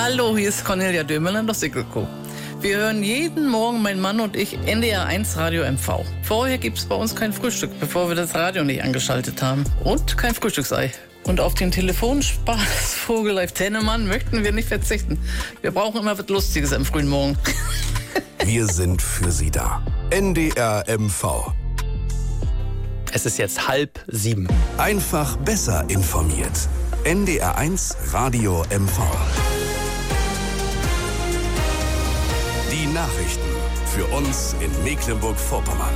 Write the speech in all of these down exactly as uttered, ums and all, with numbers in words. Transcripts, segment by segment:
Hallo, hier ist Cornelia Dömerland aus Sickelko. Wir hören jeden Morgen, mein Mann und ich, N D R eins Radio M V. Vorher gibt's bei uns kein Frühstück, bevor wir das Radio nicht angeschaltet haben. Und kein Frühstücksei. Und auf den Telefonspaß Vogel Live Tennemann möchten wir nicht verzichten. Wir brauchen immer was Lustiges am frühen Morgen. Wir sind für Sie da. N D R M V. Es ist jetzt halb sieben. Einfach besser informiert. N D R eins Radio M V. Die Nachrichten für uns in Mecklenburg-Vorpommern.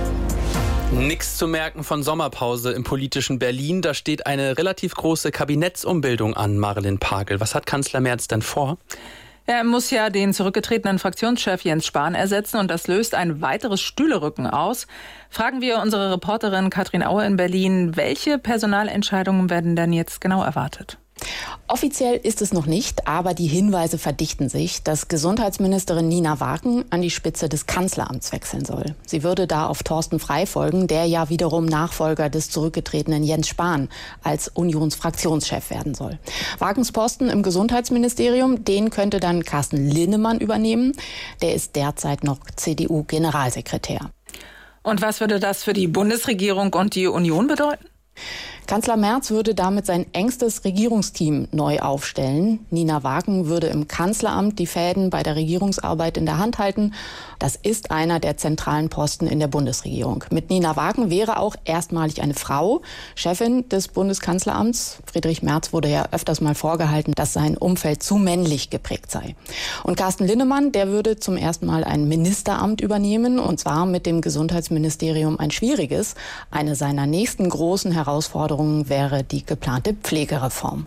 Nichts zu merken von Sommerpause im politischen Berlin. Da steht eine relativ große Kabinettsumbildung an, Marilyn Pagel. Was hat Kanzler Merz denn vor? Er muss ja den zurückgetretenen Fraktionschef Jens Spahn ersetzen und das löst ein weiteres Stühlerücken aus. Fragen wir unsere Reporterin Katrin Aue in Berlin, welche Personalentscheidungen werden denn jetzt genau erwartet? Offiziell ist es noch nicht, aber die Hinweise verdichten sich, dass Gesundheitsministerin Nina Wagen an die Spitze des Kanzleramts wechseln soll. Sie würde da auf Thorsten Frey folgen, der ja wiederum Nachfolger des zurückgetretenen Jens Spahn als Unionsfraktionschef werden soll. Wagens Posten im Gesundheitsministerium, den könnte dann Carsten Linnemann übernehmen. Der ist derzeit noch C D U-Generalsekretär. Und was würde das für die Bundesregierung und die Union bedeuten? Kanzler Merz würde damit sein engstes Regierungsteam neu aufstellen. Nina Wagen würde im Kanzleramt die Fäden bei der Regierungsarbeit in der Hand halten. Das ist einer der zentralen Posten in der Bundesregierung. Mit Nina Wagen wäre auch erstmalig eine Frau Chefin des Bundeskanzleramts. Friedrich Merz wurde ja öfters mal vorgehalten, dass sein Umfeld zu männlich geprägt sei. Und Carsten Linnemann, der würde zum ersten Mal ein Ministeramt übernehmen, und zwar mit dem Gesundheitsministerium ein schwieriges. Eine seiner nächsten großen Herausforderungen wäre die geplante Pflegereform.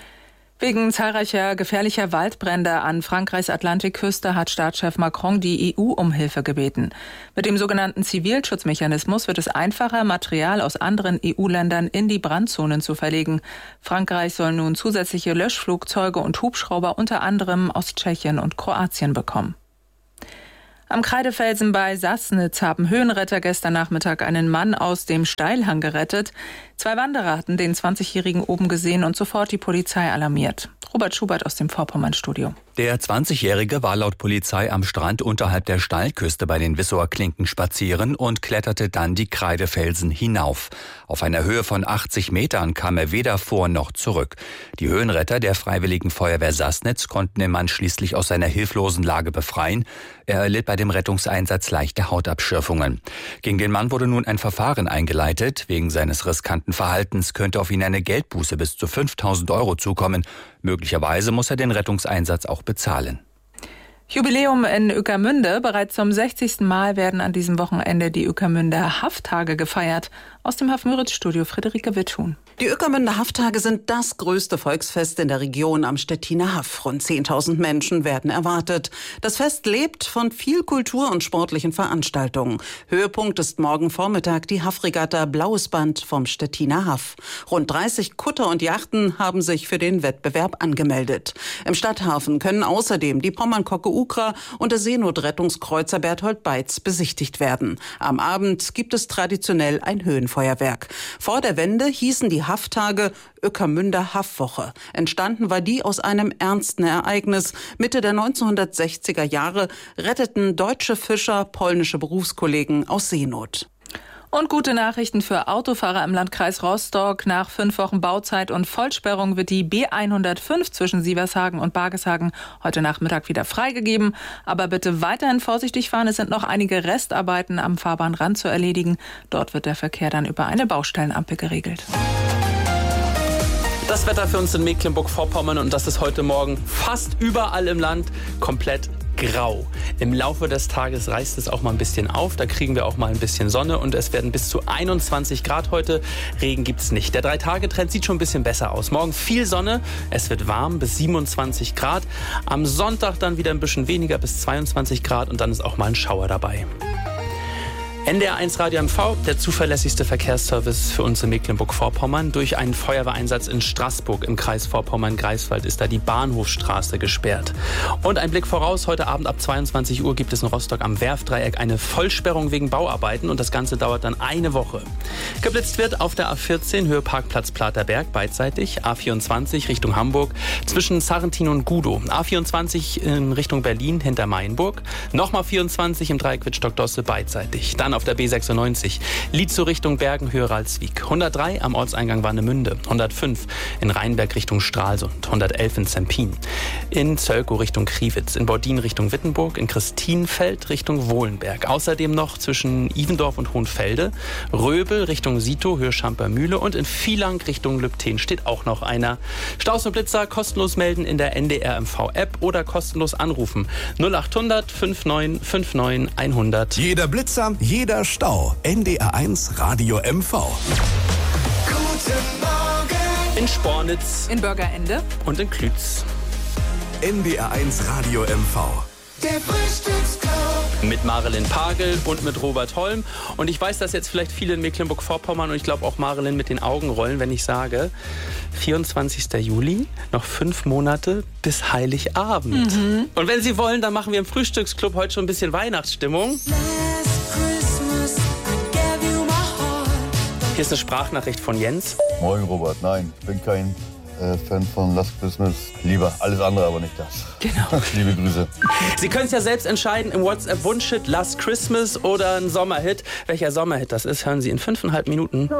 Wegen zahlreicher gefährlicher Waldbrände an Frankreichs Atlantikküste hat Staatschef Macron die E U um Hilfe gebeten. Mit dem sogenannten Zivilschutzmechanismus wird es einfacher, Material aus anderen E U-Ländern in die Brandzonen zu verlegen. Frankreich soll nun zusätzliche Löschflugzeuge und Hubschrauber unter anderem aus Tschechien und Kroatien bekommen. Am Kreidefelsen bei Sassnitz haben Höhenretter gestern Nachmittag einen Mann aus dem Steilhang gerettet. Zwei Wanderer hatten den zwanzigjährigen oben gesehen und sofort die Polizei alarmiert. Robert Schubert aus dem Vorpommern-Studio. Der zwanzigjährige war laut Polizei am Strand unterhalb der Steilküste bei den Wissower Klinken spazieren und kletterte dann die Kreidefelsen hinauf. Auf einer Höhe von achtzig Metern kam er weder vor noch zurück. Die Höhenretter der Freiwilligen Feuerwehr Sassnitz konnten den Mann schließlich aus seiner hilflosen Lage befreien. Er erlitt bei dem Rettungseinsatz leichte Hautabschürfungen. Gegen den Mann wurde nun ein Verfahren eingeleitet. Wegen seines riskanten Verhaltens könnte auf ihn eine Geldbuße bis zu fünftausend Euro zukommen. Möglicherweise muss er den Rettungseinsatz auch bezahlen. Jubiläum in Ueckermünde. Bereits zum sechzigsten Mal werden an diesem Wochenende die Ueckermünder Hafftage gefeiert. Aus dem Haff-Müritz-Studio Friederike Witthuhn. Die Ueckermünder Hafftage sind das größte Volksfest in der Region am Stettiner Haff. Rund zehntausend Menschen werden erwartet. Das Fest lebt von viel Kultur und sportlichen Veranstaltungen. Höhepunkt ist morgen Vormittag die Haffregatta Blaues Band vom Stettiner Haff. Rund dreißig Kutter und Yachten haben sich für den Wettbewerb angemeldet. Im Stadthafen können außerdem die Pommern-Kocke Ukra und der Seenotrettungskreuzer Berthold Beitz besichtigt werden. Am Abend gibt es traditionell ein Höhenfeuerwerk. Vor der Wende hießen die Hafftage Ueckermünder Haffwoche. Entstanden war die aus einem ernsten Ereignis. Mitte der neunzehnhundertsechziger Jahre retteten deutsche Fischer polnische Berufskollegen aus Seenot. Und gute Nachrichten für Autofahrer im Landkreis Rostock. Nach fünf Wochen Bauzeit und Vollsperrung wird die B hundertfünf zwischen Sievershagen und Bargeshagen heute Nachmittag wieder freigegeben. Aber bitte weiterhin vorsichtig fahren. Es sind noch einige Restarbeiten am Fahrbahnrand zu erledigen. Dort wird der Verkehr dann über eine Baustellenampel geregelt. Das Wetter für uns in Mecklenburg-Vorpommern, und das ist heute Morgen fast überall im Land komplett grau. Im Laufe des Tages reißt es auch mal ein bisschen auf. Da kriegen wir auch mal ein bisschen Sonne und es werden bis zu einundzwanzig Grad heute. Regen gibt's nicht. Der Drei-Tage-Trend sieht schon ein bisschen besser aus. Morgen viel Sonne. Es wird warm bis siebenundzwanzig Grad. Am Sonntag dann wieder ein bisschen weniger bis zweiundzwanzig Grad und dann ist auch mal ein Schauer dabei. N D R eins Radio M V, der zuverlässigste Verkehrsservice für uns in Mecklenburg-Vorpommern. Durch einen Feuerwehreinsatz in Straßburg im Kreis Vorpommern-Greifswald ist da die Bahnhofstraße gesperrt. Und ein Blick voraus, heute Abend ab zweiundzwanzig Uhr gibt es in Rostock am Werfdreieck eine Vollsperrung wegen Bauarbeiten und das Ganze dauert dann eine Woche. Geblitzt wird auf der A vierzehn, Höhe Parkplatz Platerberg, beidseitig, A vierundzwanzig Richtung Hamburg, zwischen Sarrentin und Gudow, A vierundzwanzig in Richtung Berlin hinter Mainburg, nochmal vierundzwanzig im Dreieck Wittstock-Dosse, beidseitig. Dann auf der B sechsundneunzig, Lietzow Richtung Bergen, Höhe Ralswiek. hundertdrei am Ortseingang Warnemünde. hundertfünf in Rheinberg Richtung Stralsund. hundertelf in Zempin. In Zölkow Richtung Kriwitz. In Bordin Richtung Wittenburg. In Christienfeld Richtung Wohlenberg. Außerdem noch zwischen Ivendorf und Hohenfelde. Röbel Richtung Sito, Höhe Schampermühle. Und in Vielang Richtung Lübten steht auch noch einer. Staus und Blitzer kostenlos melden in der N D R M V-App oder kostenlos anrufen. null achthundert neunundfünfzig neunundfünfzig hundert. Jeder Blitzer, jeder Stau. N D R eins Radio M V. Guten Morgen. In Spornitz. In Bürgerende. Und in Klütz. N D R eins Radio M V. Der Frühstücksclub. Mit Marilyn Pagel und mit Robert Holm. Und ich weiß, dass jetzt vielleicht viele in Mecklenburg-Vorpommern und ich glaube auch Marilyn mit den Augen rollen, wenn ich sage, vierundzwanzigster Juli, noch fünf Monate bis Heiligabend. Mhm. Und wenn Sie wollen, dann machen wir im Frühstücksclub heute schon ein bisschen Weihnachtsstimmung. Hier ist eine Sprachnachricht von Jens. Moin Robert, nein, ich bin kein äh, Fan von Last Christmas. Lieber alles andere, aber nicht das. Genau. Liebe Grüße. Sie können es ja selbst entscheiden im WhatsApp Wunschhit Last Christmas oder ein Sommerhit. Welcher Sommerhit das ist, hören Sie in fünfeinhalb Minuten.